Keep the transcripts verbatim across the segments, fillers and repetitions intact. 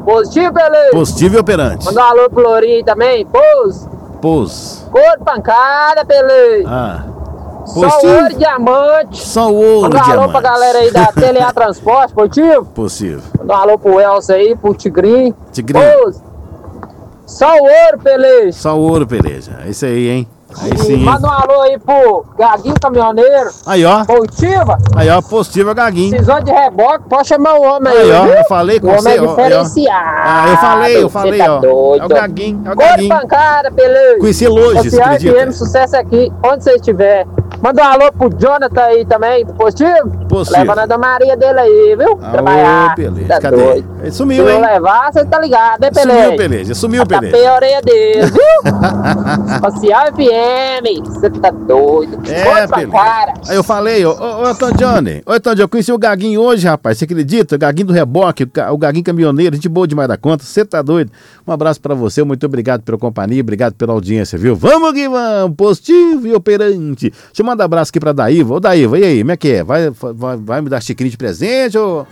Positivo, Peleja? Positivo e operante. Manda um alô pro Lourinho também. Pôs. Pôs. Cor de pancada, Peleja. Ah. Só ouro e diamante. Só ouro Manda um diamante. alô pra galera aí da T L A Transporte, positivo? Possível. Manda um alô pro Elcio aí, pro Tigrinho. Tigrinho. Pôs. Só ouro, Peleja. Só ouro, Peleja. É isso aí, hein? Aí E sim. manda um alô aí pro Gaguinho Caminhoneiro. Aí, ó. Positiva. Aí, ó. Positivo, Gaguinho. Precisou de reboque, pode chamar o homem aí. Aí, ó. Viu? Eu falei com o você, homem é ó. Aí, ó. diferenciado. Ah, eu falei, eu falei, Cê tá ó. doido. É o Gaguinho, é o Cor de Gaguinho. pancada, Peleja. Conheci ele hoje, você F M, acredita? sucesso aqui, onde você estiver. Manda um alô pro Jonathan aí também, do Positivo. Positivo. Leva na Maria dele aí, viu? Aô, Trabalhar. Peleja, Tá cadê? doido. Ele sumiu, Se hein? não levar, você tá ligado, né, Peleja? Sumiu, Peleja. Sumiu, Peleja. Tapei a orelha dele, viu? Social F M, você tá doido. É, Cor de Peleja. pancada. Aí eu falei, ô, ô, ô, Tom Johnny. Ô, Tom Johnny, eu conheci o Gaguinho hoje, rapaz. Você acredita? O Gaguinho do reboque, o Ga- o Gaguinho caminhoneiro, gente boa demais da conta. Você tá doido? Um abraço pra você, muito obrigado pela companhia, obrigado pela audiência, viu? Vamos que vamos, positivo e operante. Deixa eu mandar um abraço aqui pra Daíva. Ô, Daíva, e aí, como é que é? Vai, vai, vai me dar xicrinho de presente ou...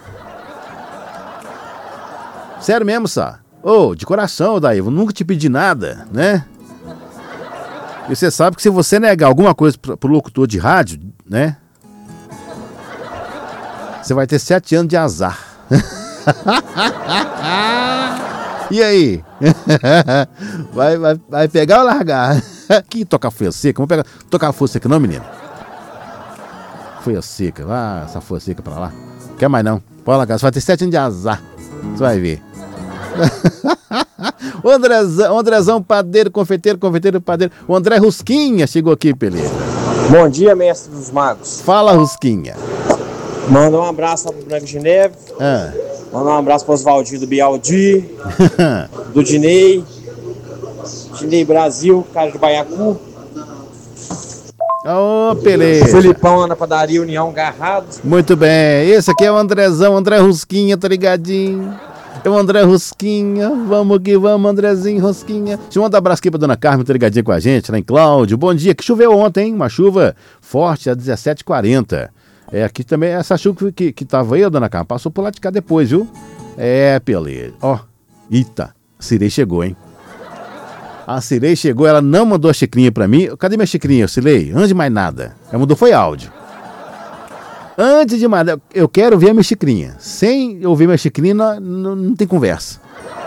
Sério mesmo, Sá? Ô, de coração, Daíva, eu nunca te pedi nada, né? E você sabe que se você negar alguma coisa pro, pro locutor de rádio, né? Você vai ter sete anos de azar. E aí? Vai, vai, vai pegar ou largar? Que tocar folha seca? Vamos pegar. Tocar folha seca não, menino? Folha seca. Ah, essa folha seca pra lá. Quer mais não. Pode largar. Você vai ter sete anos de azar. Você vai ver. O Andrezão, o Andrezão, padeiro, confeiteiro, confeiteiro, padeiro. O André Rusquinha chegou aqui, Peleja. Bom dia, mestre dos magos. Fala, Rusquinha. Manda um abraço pro Branco de Neve. Ah. Manda um abraço pro Oswaldinho do Bialdi. Do Dinei. Dinei Brasil, cara de Baiacu. Ô, oh, Peleja. Felipão na padaria União Garrado. Muito bem. Esse aqui é o Andrezão, André Rusquinha, tá ligadinho? É o André Rusquinha, vamos que vamos, Andrezinho Rusquinha. Deixa eu mandar um abraço aqui pra dona Carmen, tá ligadinha com a gente, lá em Cláudio. Bom dia, que choveu ontem, hein? Uma chuva forte, às dezessete e quarenta. É, aqui também, essa chuva que, que tava aí, dona Carmen, passou por lá de cá depois, viu? É, Peleja. Ó, eita, a Cirei chegou, hein? A Cirei chegou, ela não mandou a xicrinha pra mim. Cadê minha xicrinha, Cirei? Antes de mais nada. Ela mandou foi áudio. Antes de mais nada, eu quero ver a minha xicrinha. Sem eu ver minha xicrinha, não, não, não tem conversa.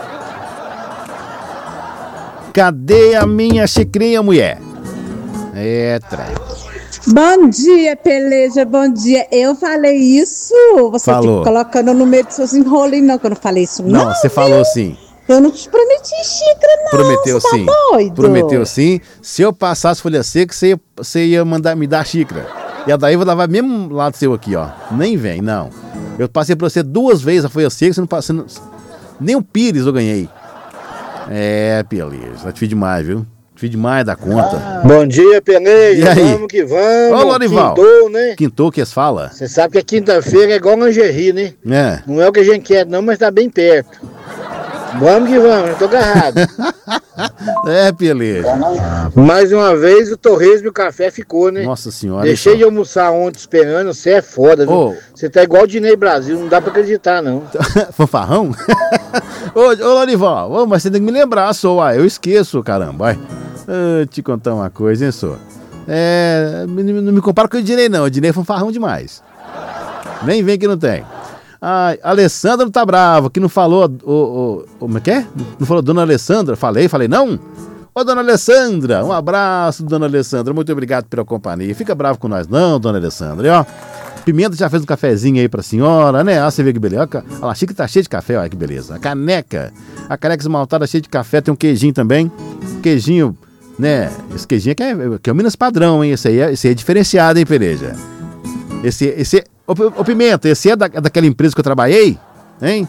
Cadê a minha xicrinha, mulher? É, trem. Bom dia, Peleja, bom dia. Eu falei isso? Você Falou. fica colocando no meio dos seus enrolos, não, que eu não falei isso, não. Não, você falou sim. Eu não te prometi xícara, não. Prometeu você sim. Tá doido? Prometeu sim. Se eu passasse folha seca, você ia, você ia mandar me dar a xícara. E a daí eu vou lavar mesmo lado seu aqui, ó. Nem vem, não. Eu passei pra você duas vezes a folha seca, você não passou. Não... Nem o Pires eu ganhei. É, Peleja, tá difícil demais, viu? Difícil demais da conta. Ah. Bom dia, Peleja. E aí? Vamos que vamos. Ô, Lorival. Quintou, né? Quintou que eles falam? Você sabe que a quinta-feira é igual lingerie, né? É. Não é o que a gente quer, não, mas tá bem perto. Vamos que vamos, eu tô agarrado. É, Peleja. Mais uma vez o torresmo e o café ficou, né? Nossa senhora. Deixei de almoçar ontem esperando, você é foda, viu? Ô. Você tá igual o Dinei Brasil, não dá pra acreditar, não. Fanfarrão? Ô, ô Lorival, ô, mas você tem que me lembrar, só, uai, eu esqueço, caramba, vai. Eu te contar uma coisa, hein, só. É, não me compara com o Dinei, não, o Dinei é fanfarrão demais. Nem vem que não tem. Ai, Alessandra tá brava, que não falou, o, o, o, como é que é? Não falou dona Alessandra? Falei, falei não? Ô, dona Alessandra, um abraço, dona Alessandra, muito obrigado pela companhia. Fica bravo com nós não, dona Alessandra, e ó, Pimenta já fez um cafezinho aí pra senhora, né? Ah, você vê que beleza, a xícara tá cheia de café, olha que beleza. A caneca, a caneca esmaltada cheia de café, tem um queijinho também, queijinho, né? Esse queijinho aqui é, que é o Minas padrão, hein? Esse aí é, esse aí é diferenciado, hein, Peleja? Esse, esse, ô, ô Pimenta, esse é da, daquela empresa que eu trabalhei, hein?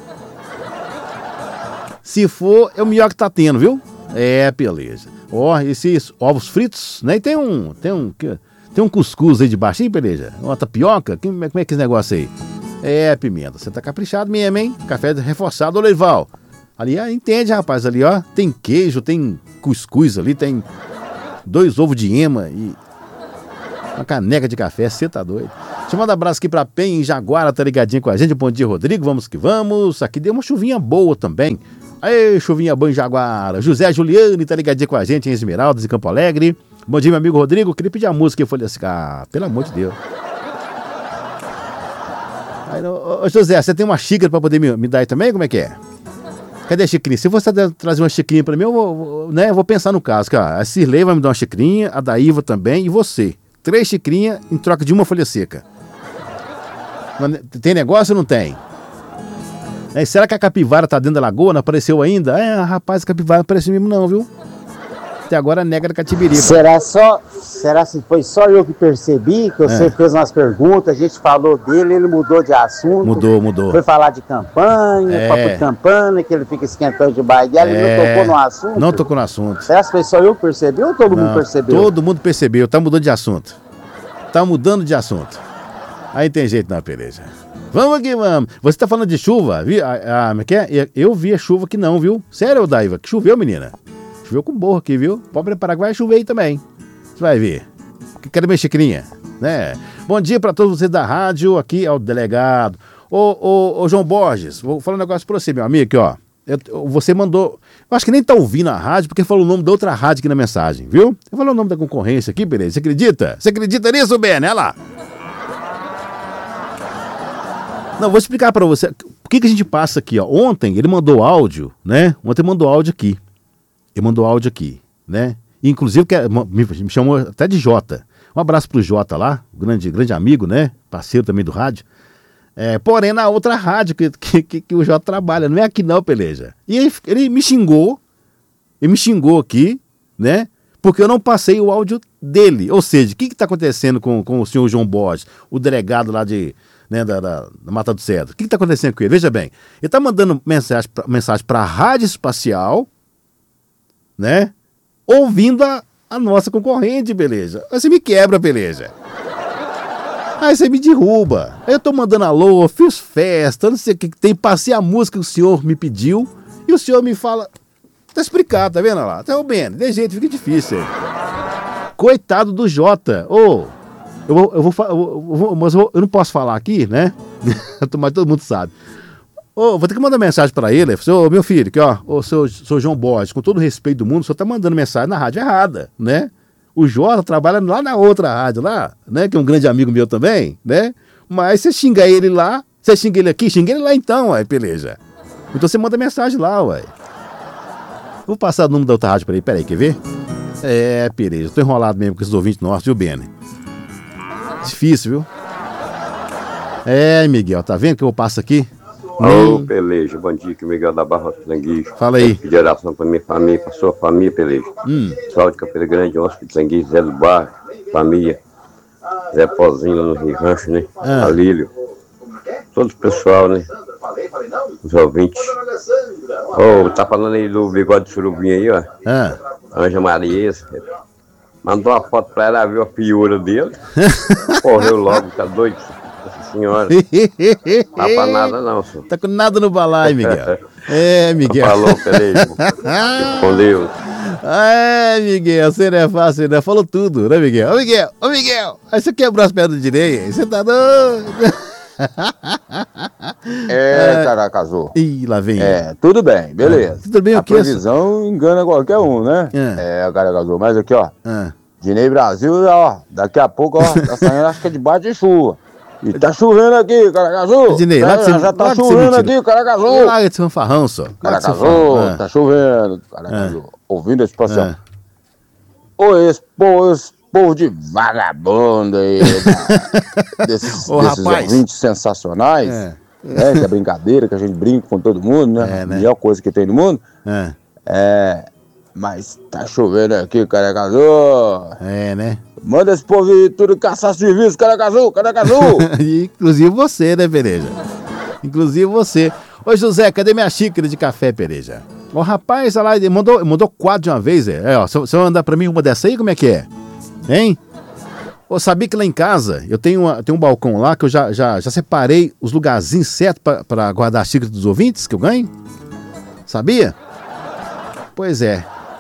Se for, é o melhor que tá tendo, viu? É, beleza. Ó, esses ovos fritos, né? E tem um, tem um, tem um cuscuz aí de baixo, hein, Peleja? Uma tapioca, como é, como é que é esse negócio aí? É, Pimenta, você tá caprichado mesmo, hein? Café reforçado, ô Leival. Ali, ó, entende, rapaz, ali, ó, tem queijo, tem cuscuz ali, tem dois ovos de ema e... Uma caneca de café, você tá doido. Deixa eu mandar um abraço aqui pra Pen em Jaguara, tá ligadinho com a gente. Bom dia, Rodrigo, vamos que vamos. Aqui deu uma chuvinha boa também. Aí, chuvinha boa em Jaguara. José Juliane, tá ligadinho com a gente em Esmeraldas e Campo Alegre. Bom dia, meu amigo Rodrigo. Queria pedir a música que foi assim, ah, pelo amor de Deus. Aí, ô, ô, José, você tem uma xícara pra poder me, me dar aí também? Como é que é? Cadê a xicrinha? Se você trazer uma xicrinha pra mim, eu vou, vou, né, vou pensar no caso. Que, ó, a Cirlei vai me dar uma xicrinha, a Daíva também e você. Três xicrinhas em troca de uma folha seca. Tem negócio ou não tem? É, será que a capivara tá dentro da lagoa? Não apareceu ainda? É, rapaz, a capivara não apareceu mesmo não, viu? Até agora nega da catibirica. Será só, será se foi só eu que percebi que você é. fez umas perguntas, a gente falou dele, ele mudou de assunto. Mudou, mudou. Foi falar de campanha, é. papo de campanha, que ele fica esquentando de baiguela, é. ele não tocou no assunto. Não tocou no assunto. Será que foi só eu que percebi ou todo não, mundo percebeu? Todo mundo percebeu, tá mudando de assunto. Tá mudando de assunto. Aí tem jeito não, Pereja. Vamos aqui, vamos. Você tá falando de chuva, viu? Ah, ah, que é? Eu vi a chuva que não, viu? Sério, Daiva, que choveu, menina. Choveu com borro aqui, viu? Pode preparar que vai chover aí também. Você vai ver. Cadê minha xicrinha? Né? Bom dia pra todos vocês da rádio. Aqui é o delegado. Ô, ô, ô João Borges, vou falar um negócio pra você, meu amigo, aqui, ó. Eu, você mandou... Eu acho que nem tá ouvindo a rádio, porque falou o nome da outra rádio aqui na mensagem, viu? Eu falei o nome da concorrência aqui, beleza? Você acredita? Você acredita nisso, Ben? Olha lá. Não, vou explicar pra você. O que que a gente passa aqui, ó. Ontem ele mandou áudio, né? Ontem mandou áudio aqui. Ele mandou áudio aqui, né? Inclusive, que me, me chamou até de Jota. Um abraço pro Jota lá, grande, grande amigo, né? Parceiro também do rádio. É, porém, na outra rádio que, que, que, que o Jota trabalha, não é aqui não, Peleja. E ele, ele me xingou, ele me xingou aqui, né? Porque eu não passei o áudio dele. Ou seja, o que está acontecendo com, com o senhor João Borges, o delegado lá de, né, da, da, da Mata do Cedro? O que está acontecendo com ele? Veja bem, ele está mandando mensagem para mensagem a Rádio Espacial, né? Ouvindo a, a nossa concorrente, beleza. Aí você me quebra, beleza. Aí você me derruba. Aí eu tô mandando alô, fiz festa, não sei o que tem, passei a música que o senhor me pediu e o senhor me fala... Tá explicado, tá vendo lá? Tá bem, de jeito, fica difícil. Coitado do Jota. Ô, oh, eu vou, eu vou, eu vou, mas eu, vou, eu não posso falar aqui, né? Mas todo mundo sabe. Ô, oh, vou ter que mandar mensagem pra ele. Ô, oh, meu filho, aqui, ó, ô, oh, seu, seu João Borges, com todo o respeito do mundo, o senhor tá mandando mensagem na rádio errada, né? O Jota trabalha lá na outra rádio lá, né? Que é um grande amigo meu também, né? Mas você xinga ele lá, você xinga ele aqui, xinga ele lá então, ué, beleza. Então você manda mensagem lá, ué. Vou passar o número da outra rádio pra ele, peraí, quer ver? É, Pereira, tô enrolado mesmo com esses ouvintes nossos, viu, Bene? Difícil, viu? É, Miguel, tá vendo que eu passo aqui? Ô, hum. Peleja, bom dia, que o Miguel da Barra Pitlanguicho. Fala aí. Pedir oração pra minha família, pra sua família, Peleja. Hum. Saúde, Campina Grande, Onça, Pitlanguicho, Zé do Bar, família. Zé Pozinho lá no Rio Rancho, né? Ah. Alílio. Todo o pessoal, né? Os ouvintes. Ô, oh, tá falando aí do bigode de surubinha aí, ó. Ah. Anja Maria. Mandou uma foto pra ela, viu a piura dele. Correu logo, tá doido. Nossa senhora. Não tá pra nada não, senhor. Tá com nada no balaio, Miguel. É, Miguel. Falou, peraí. Com Deus. É, Miguel, você não é fácil, né? Falou tudo, né, Miguel? Ô, Miguel, ô, Miguel. Aí você quebrou as pernas do direito, você tá doido. É, Caracaju. Ih, lá vem. É, tudo bem, beleza. Ah, tudo bem, o que? A previsão engana qualquer um, né? É, é Caracaju. Mas aqui, ó. Ah. Dinei Brasil, ó. Daqui a pouco, ó. Tá saindo, acho que é debaixo de chuva. E tá chovendo aqui, Caracaju. Dinei, lá é, você, já tá lá chovendo aqui, Caracaju. Larga de ser um farrão só. Caracaju, ah. tá chovendo, Caracaju. Ah. Ouvindo esse passeio. Ah. Ô, esse povo, esse povo de vagabundo aí, da, desses, Ô, desses ouvintes sensacionais, é. Né, que é brincadeira, que a gente brinca com todo mundo, né? É, né? A melhor coisa que tem no mundo. É. É, mas tá chovendo aqui, Caracaju. É, né? Manda esse povo ir tudo caçar serviço, Caracaju, Caracaju. Inclusive você, né, Pereja? Inclusive você. Ô, José, cadê minha xícara de café, Pereja? Ô, rapaz, olha lá, ele mandou, mandou quatro de uma vez, é. é ó, você vai mandar pra mim uma dessa aí, como é que é? Hein? Ô, sabia que lá em casa, eu tenho, uma, tenho um balcão lá que eu já, já, já separei os lugarzinhos certos pra, pra guardar a xícara dos ouvintes que eu ganho? Sabia? Pois é.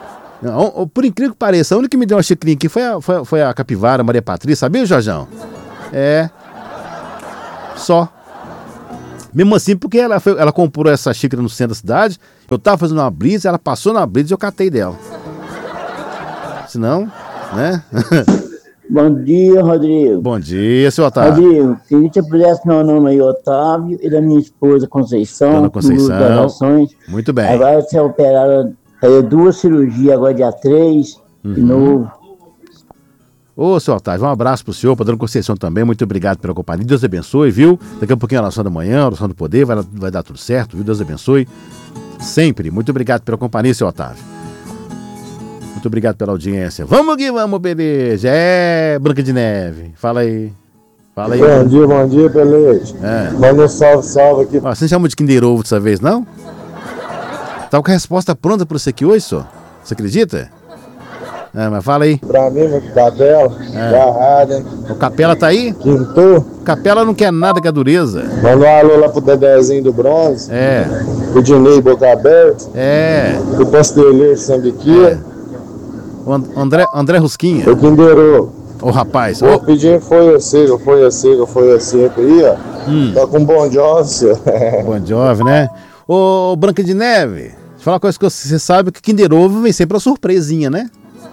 Não, por incrível que pareça, a única que me deu uma xicrinha aqui foi a, foi, foi a capivara Maria Patrícia, sabia, Jorjão? É. Só. Mesmo assim, porque ela, foi, ela comprou essa xícara no centro da cidade, eu tava fazendo uma brisa, ela passou na brisa e eu catei dela. Senão, né? Bom dia, Rodrigo. Bom dia, seu Otávio. Rodrigo, queria que você pudesse meu nome aí, Otávio, e da minha esposa, Conceição. Dona Conceição. Muito bem. Agora você é operada, é, duas cirurgias, agora dia três, uhum. de novo. Ô, seu Otávio, um abraço pro senhor, pra Dona Conceição também, muito obrigado pela companhia, Deus abençoe, viu? Daqui a pouquinho a oração da manhã, a oração do poder, vai, vai dar tudo certo, viu? Deus abençoe. Sempre, muito obrigado pela companhia, seu Otávio. Muito obrigado pela audiência. Vamos que vamos, beleza. É, Branca de Neve. Fala aí. Fala aí. Bom mano. dia, bom dia, beleza. É. Manda um salve, salve aqui. Ah, você não chamou de Kinder Ovo dessa vez, não? Tá com a resposta pronta pra você aqui hoje, só? Você acredita? É, mas fala aí. Pra mim, meu Capela, é. Garrado, hein? O Capela tá aí? Quintou. Capela não quer nada com a dureza. Manda um alô lá pro Dedezinho do Bronze. É. O Dinei Boca Aberta. É. O Pasteleiro Sambiquia. É. O André, André Rusquinha. O Kinderou. Ô, rapaz. O pedinho foi a cega, foi a cega, foi a cega aí, ó. Hum. Tá com Bon Jovi. Bon Jovi, né? Ô, Branca de Neve, deixa eu falar uma coisa que você sabe, que Kinder Ovo vem sempre uma surpresinha, né?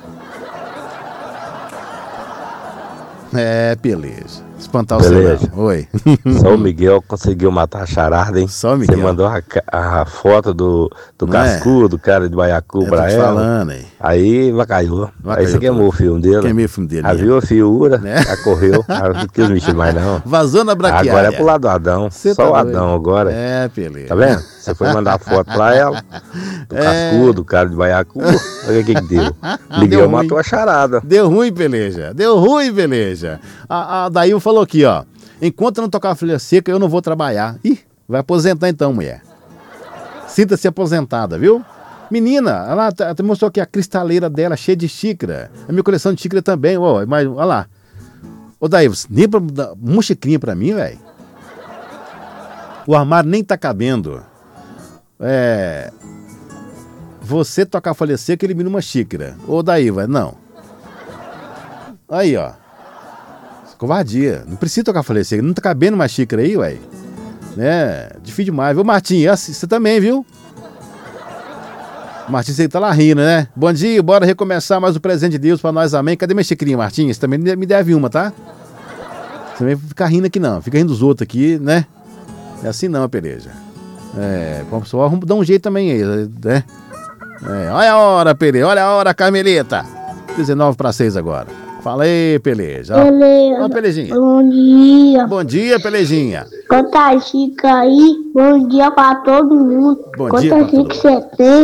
É, beleza. Espantar o celular. Oi. Só o Miguel conseguiu matar a charada, hein? Só o Miguel. Você mandou a, a foto do, do cascudo, é? cara de Baiacu pra ela. Falando, aí. Aí vacaiou. Aí você queimou o filme dele. Queimei o filme dele. Aí viu a fiura, né? Aí correu. Aí não quis mexer mais, não. Vazou na braquiária. Agora é pro lado do Adão. Cê Só tá o Adão doido. Agora. É, beleza. Tá vendo? Você foi mandar a foto pra ela. Do é... cascudo, cara de Baiacu. Olha o que que deu. Miguel deu matou ruim. A charada. Deu ruim, beleza. Deu ruim, beleza. A, a Daí falou aqui, ó. Enquanto eu não tocar a folha seca, eu não vou trabalhar. Ih, vai aposentar então, mulher. Sinta-se aposentada, viu? Menina, ela até mostrou aqui a cristaleira dela, cheia de xícara. A minha coleção de xícara também, ó. Mas, olha lá. Ô, Daí, nem pra dar uma xicrinha pra mim, velho. O armário nem tá cabendo. É... Você tocar a folha seca, elimina uma xícara. Ô, Daí, vai, não. Aí, ó. Covardia. Não precisa tocar folha seca. Não tá cabendo uma xícara aí, ué. Né? Difícil demais. Viu, Martim? Você também, viu? Martim, você tá lá rindo, né? Bom dia, bora recomeçar mais o presente de Deus pra nós, amém. Cadê minha xicrinha, Martim? Você também me deve uma, tá? Você não vai ficar rindo aqui, não. Fica rindo dos outros aqui, né? É assim não, Pereja. É, vamos só dar um jeito também aí, né? É, olha a hora, Pereja. Olha a hora, Carmelita. dezenove para seis agora. Fala aí, Peleja. Peleja. Ó, Pelejinha. Bom dia. Bom dia, Pelejinha. Quanta xícara aí. Bom dia pra todo mundo. Bom Quanta dia. Quanta xícara você tem?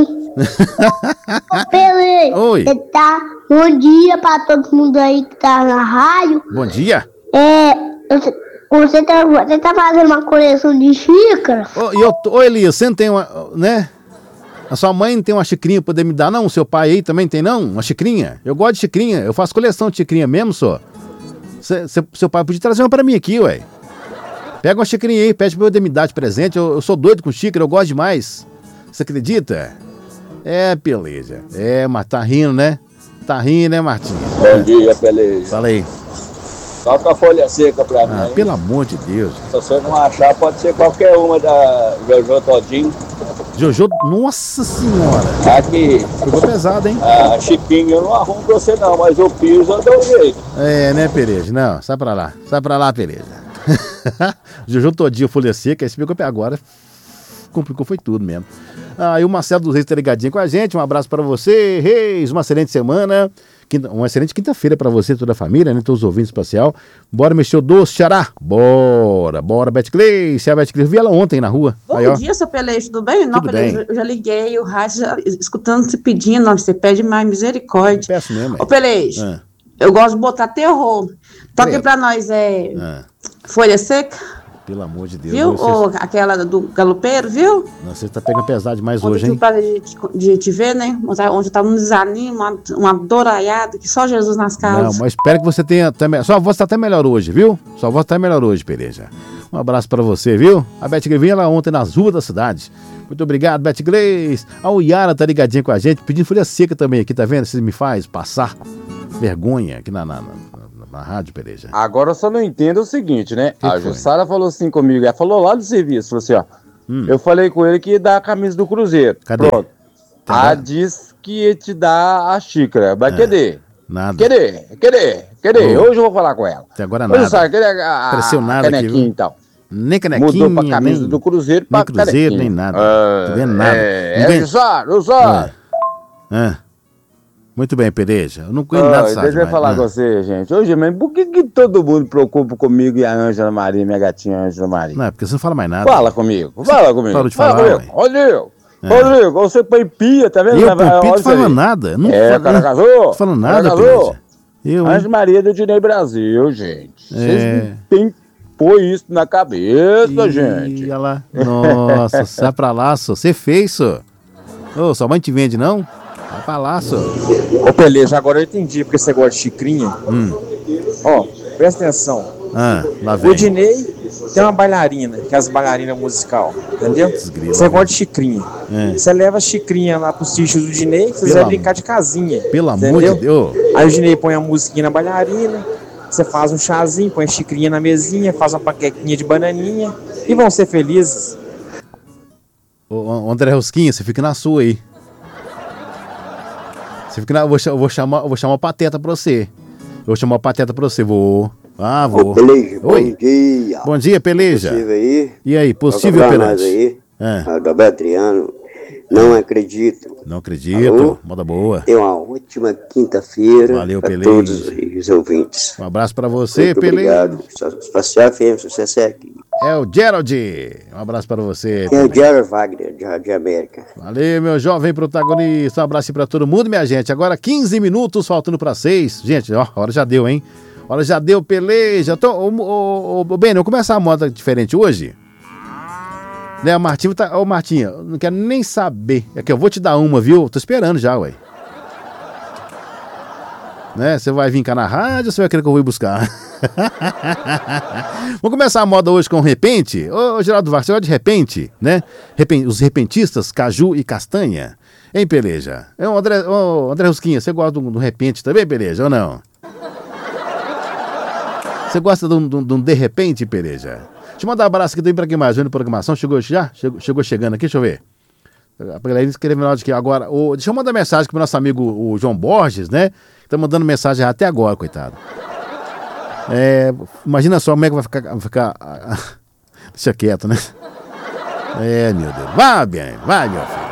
Ô, Peleja. Oi. Você tá... Bom dia pra todo mundo aí que tá na rádio. Bom dia. É... Você, você, tá, você tá fazendo uma coleção de xícaras? Ô, eu, ô Elias, você não tem uma... né? A sua mãe não tem uma xicrinha pra poder me dar, não? O seu pai aí também tem, não? Uma xicrinha? Eu gosto de xicrinha. Eu faço coleção de xicrinha mesmo, só. Cê, cê, seu pai podia trazer uma pra mim aqui, ué. Pega uma xicrinha aí, pede pra eu poder me dar de presente. Eu, eu sou doido com xícara, eu gosto demais. Você acredita? É, beleza. É, mas tá rindo, né? Tá rindo, né, Martinho? Bom dia, beleza. Fala aí. Toca a folha seca pra ah, mim. Ah, pelo amor de Deus. Se você não achar, pode ser qualquer uma da Jojo Todinho. Jojo, nossa senhora. Aqui. Ficou pesado, hein? A Chiquinho eu não arrumo pra você não, mas o piso eu dou um jeito. É, né, Pereja? Não, sai pra lá. Sai pra lá, Pereja. Jojo Todinho, folha seca, esse pegou agora. Complicou, foi tudo mesmo. Ah, e o Marcelo dos Reis tá ligadinho com a gente. Um abraço pra você, Reis. Uma excelente semana. Quinta, uma excelente quinta-feira pra você e toda a família, né? Todos os ouvintes especial. Bora mexer o doce, Xará? Bora, bora, Beth Gleice. A Beth Gleice, eu vi ela ontem na rua. Bom aí, dia, seu Peleixo, tudo bem? Não, tudo Peleixo, bem. eu já liguei o rádio, já, escutando, se pedindo, não, você pede mais misericórdia. Peço mesmo. Ô, Peleixo, ah. eu gosto de botar terror. Toque pra nós, é... Ah. Folha seca? Pelo amor de Deus. Viu? Você... Ou aquela do galopeiro, viu? Não, você tá pegando pesado demais Ontem hoje, hein? De, de te ver, né? Onde eu tava um desanimo, uma, uma doraiada, que só Jesus nas casas. Não, mas espero que você tenha até me... Sua voz tá até melhor hoje, viu? Sua voz tá melhor hoje, Pereja. Um abraço pra você, viu? A Beth Gleice vinha lá ontem nas ruas da cidade. Muito obrigado, Beth Gleice. A Uyara tá ligadinha com a gente, pedindo folha seca também aqui, tá vendo? Você me faz passar vergonha aqui na, na, na, na rádio, Pereja. Agora eu só não entendo o seguinte, né? Que a foi? Jussara falou assim comigo, ela falou lá do serviço, falou assim, ó. Hum. Eu falei com ele que ia dar a camisa do Cruzeiro. Cadê? Pronto. Tá Ah, disse que ia te dar a xícara. Vai É. querer. Nada. Querer, querer, querer. Ô. Hoje eu vou falar com ela. Até agora Ô, nada. Jussara, querer a, a Apareceu nada aqui, canequinha, viu? então. Nem canequinha, Mudou pra camisa nem, do Cruzeiro nem pra Cruzeiro, canequinha. nem nada. Ah, Tô vendo nada. É, Não é ganha- Jussara, Jussara. Ah. Muito bem, Pereja. Eu não conheço nada Ah, dessa deixa eu rádio, falar mas- com você, gente. Hoje mesmo, por que, que todo mundo preocupa comigo e a Ângela Maria, minha gatinha Ângela Maria? Não, é porque você não fala mais nada. Fala comigo, fala comigo. Parou de fala falar, comigo. Rodrigo, É. Rodrigo, você põe pia, tá vendo? Eu, Olha Pupito, isso falando aí. nada. Não É, fala- o cara casou. Não falando O cara nada, casou. Pereja. Eu, hein? Ângela Maria do Dinei Brasil, gente. Vocês É. não tem que pôr isso na cabeça, gente. Ih, olha lá. Nossa, sai pra lá, só. Você fez, só. Ô, sua mãe te vende, não? Vai pra lá, só. Ô, Peleja, agora eu entendi porque você gosta de xicrinha. Hum. Ó, presta atenção. Ah, lá vem. O Dinei tem uma bailarina, que é as bailarinas musical, entendeu? Você gosta de xicrinha. É. Você leva a xicrinha lá pro sítio do Dinei, vocês Pelo vão amor- brincar de casinha. Pelo amor entendeu? de Deus. Aí o Dinei põe a musiquinha na bailarina, você faz um chazinho, põe a xicrinha na mesinha, faz uma panquequinha de bananinha e vão ser felizes. Ô, ô, André Rosquinha, você fica na sua aí. Você fica na... eu, vou, cha- eu vou chamar, eu vou chamar o Pateta pra você. Eu vou chamar o Pateta pra você. Vou. Ah, vou. Ô, Peleja, bom Oi. dia. Bom dia, Peleja. Possível aí? E aí, possível, Toca pra nós Perante? aí. É. Adalberto Adriano. Não acredito. Não acredito. Alô? Moda boa. Tenha uma ótima quinta-feira Valeu, para Peleja. todos os ouvintes. Um abraço pra você, Muito Peleja. obrigado. Espacial F M, sucesso é aqui. É o Gerald. Um abraço pra você. É o Gerald Wagner, de, de América. Valeu, meu jovem protagonista. Um abraço pra todo mundo, minha gente. Agora quinze minutos, faltando pra seis. Gente, ó, a hora já deu, hein? A hora já deu, Peleja. Tô, ô, ô, ô, Bem, vamos começar a moda diferente hoje? Né, o Martinho tá... Ô, Martinho, eu não quero nem saber. É que eu vou te dar uma, viu? Tô esperando já, ué. Né? Você vai vir cá na rádio ou você vai querer que eu vou ir buscar? Vamos começar a moda hoje com repente. Ô, Geraldo Vargas, você gosta de repente, né? Repen... Os repentistas, caju e castanha. Hein, Peleja? É o André, ô, André Rusquinha, você gosta do, do repente também, Peleja, ou não? Você gosta de um, de um- de um de repente, Peleja? Deixa eu mandar um abraço aqui também pra quem mais vendo programação. Chegou já? Chegou, chegou chegando aqui, deixa eu ver. A galera escreveu aqui agora. O, deixa eu mandar mensagem pro nosso amigo o João Borges, né? Tá mandando mensagem até agora, coitado. É, imagina só como é que vai ficar. Vai ficar deixa quieto, né? É, meu Deus. Vai, bem, vai, meu filho.